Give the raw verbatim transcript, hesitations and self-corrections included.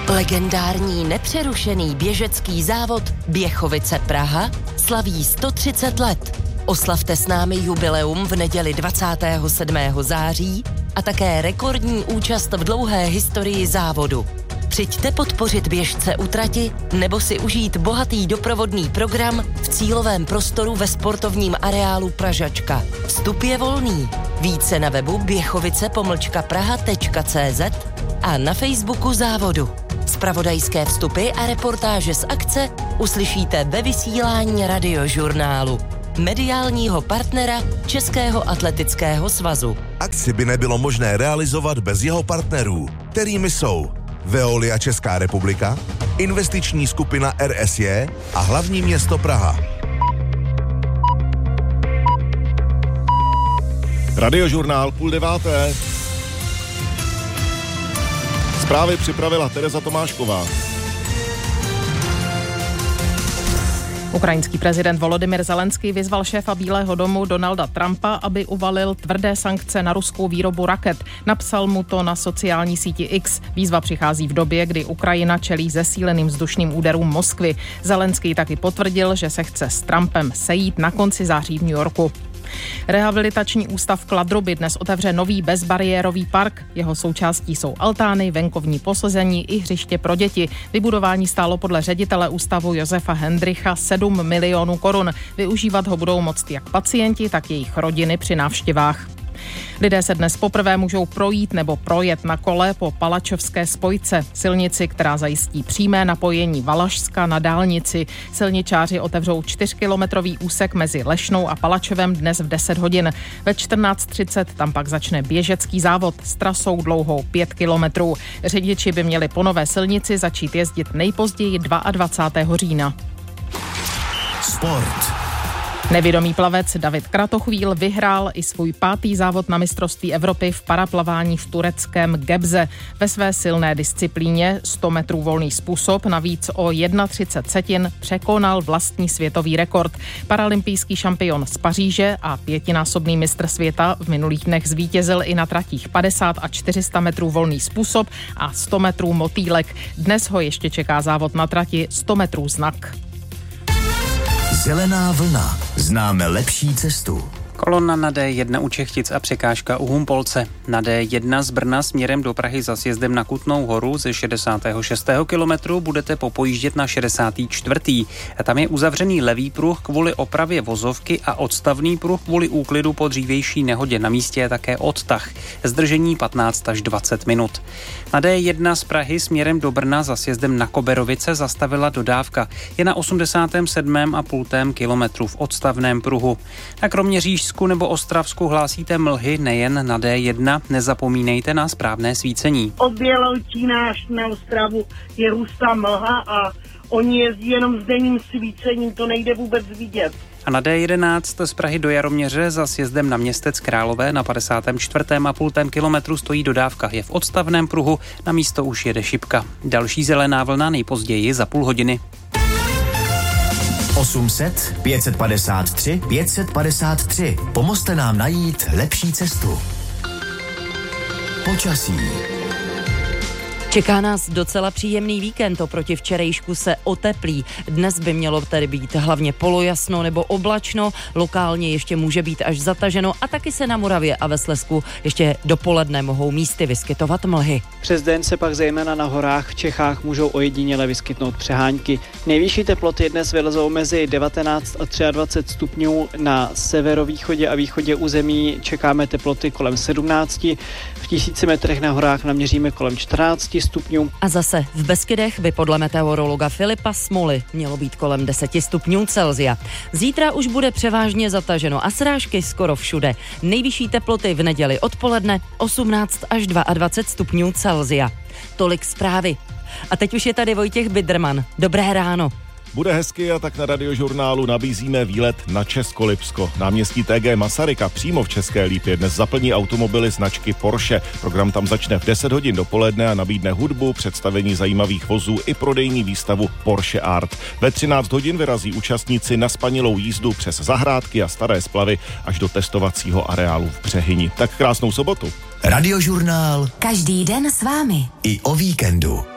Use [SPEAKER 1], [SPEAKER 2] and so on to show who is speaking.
[SPEAKER 1] Legendární nepřerušený běžecký závod Běchovice Praha slaví sto třicet let. Oslavte s námi jubileum v neděli dvacátého sedmého září a také rekordní účast v dlouhé historii závodu. Přijďte podpořit běžce u trati nebo si užít bohatý doprovodný program v cílovém prostoru ve sportovním areálu Pražačka. Vstup je volný. Více na webu běchovice pomlčka praha tečka cé zet a na Facebooku závodu. Zpravodajské vstupy a reportáže z akce uslyšíte ve vysílání Radiožurnálu, mediálního partnera Českého atletického svazu.
[SPEAKER 2] Akci by nebylo možné realizovat bez jeho partnerů, kterými jsou Veolia Česká republika, investiční skupina R S J a hlavní město Praha.
[SPEAKER 3] Radiožurnál půl deváté. Zprávy připravila Tereza Tomášková.
[SPEAKER 4] Ukrajinský prezident Volodymyr Zelenský vyzval šéfa Bílého domu Donalda Trumpa, aby uvalil tvrdé sankce na ruskou výrobu raket. Napsal mu to na sociální síti X. Výzva přichází v době, kdy Ukrajina čelí zesíleným vzdušným úderům Moskvy. Zelenský taky potvrdil, že se chce s Trumpem sejít na konci září v New Yorku. Rehabilitační ústav Kladruby dnes otevře nový bezbariérový park. Jeho součástí jsou altány, venkovní posezení i hřiště pro děti. Vybudování stálo podle ředitele ústavu Josefa Hendricha sedm milionů korun. Využívat ho budou moct jak pacienti, tak jejich rodiny při návštěvách. Lidé se dnes poprvé můžou projít nebo projet na kole po Palačovské spojce, silnici, která zajistí přímé napojení Valašska na dálnici. Silničáři otevřou čtyřkilometrový úsek mezi Lešnou a Palačovem dnes v deset hodin. Ve čtrnáct třicet tam pak začne běžecký závod s trasou dlouhou pět kilometrů. Řidiči by měli po nové silnici začít jezdit nejpozději dvacátého druhého října.
[SPEAKER 5] Sport.
[SPEAKER 4] Nevědomý plavec David Kratochvíl vyhrál i svůj pátý závod na mistrovství Evropy v paraplavání v tureckém Gebze. Ve své silné disciplíně sto metrů volný způsob navíc o třicet jedna setin překonal vlastní světový rekord. Paralympijský šampion z Paříže a pětinásobný mistr světa v minulých dnech zvítězil i na tratích padesát a čtyři sta metrů volný způsob a sto metrů motýlek. Dnes ho ještě čeká závod na trati sto metrů znak.
[SPEAKER 5] Zelená vlna. Známe lepší cestu.
[SPEAKER 6] Kolona na D jedna u Čechtic a překážka u Humpolce. Na D jedna z Brna směrem do Prahy za sjezdem na Kutnou Horu ze šedesátého šestého kilometru budete popojíždět na šedesátý čtvrtý Tam je uzavřený levý pruh kvůli opravě vozovky a odstavný pruh kvůli úklidu po dřívější nehodě. Na místě je také odtah. Zdržení patnáct až dvacet minut. Na D jedna z Prahy směrem do Brna za sjezdem na Koberovice zastavila dodávka. Je na osmdesátém sedmém a půl kilometru v odstavném pruhu. A kromě Říšsku nebo Ostravsku hlásíte mlhy nejen na D jedna, nezapomínejte na správné svícení.
[SPEAKER 7] Od Běloučína až na Ostravu je hustá mlha a oni jezdí jenom s denním svícením, to nejde vůbec vidět.
[SPEAKER 6] A na D jedenáct z Prahy do Jaroměře za sjezdem na Městec Králové na padesátém čtvrtém a půl kilometru stojí dodávka. Je v odstavném pruhu, na místo už jede šipka. Další zelená vlna nejpozději za půl hodiny.
[SPEAKER 5] osm set, pět set padesát tři, pět set padesát tři. Pomozte nám najít lepší cestu. Počasí.
[SPEAKER 1] Čeká nás docela příjemný víkend, oproti včerejšku se oteplí. Dnes by mělo tedy být hlavně polojasno nebo oblačno, lokálně ještě může být až zataženo a taky se na Moravě a ve Slezsku ještě dopoledne mohou místy vyskytovat mlhy.
[SPEAKER 8] Přes den se pak zejména na horách v Čechách můžou ojediněle vyskytnout přehánky. Nejvyšší teploty dnes vylezou mezi devatenáct a dvacet tři stupňů, na severovýchodě a východě území čekáme teploty kolem sedmnáct, v tisíci metrech na horách naměříme kolem čtrnáct stupňů.
[SPEAKER 1] A zase v Beskydech by podle meteorologa Filipa Smoly mělo být kolem deset stupňů Celsia. Zítra už bude převážně zataženo a srážky skoro všude. Nejvyšší teploty v neděli odpoledne osmnáct až dvacet dva stupňů Celsia. Tolik zprávy. A teď už je tady Vojtěch Biderman. Dobré ráno.
[SPEAKER 3] Bude hezky a tak na Radiožurnálu nabízíme výlet na Českolipsko. Náměstí T G Masaryka přímo v České Lípě dnes zaplní automobily značky Porsche. Program tam začne v deset hodin dopoledne a nabídne hudbu, představení zajímavých vozů i prodejní výstavu Porsche Art. Ve třináct hodin vyrazí účastníci na spanilou jízdu přes zahrádky a staré splavy až do testovacího areálu v Břehyni. Tak krásnou sobotu.
[SPEAKER 5] Radiožurnál.
[SPEAKER 9] Každý den s vámi.
[SPEAKER 5] I o víkendu.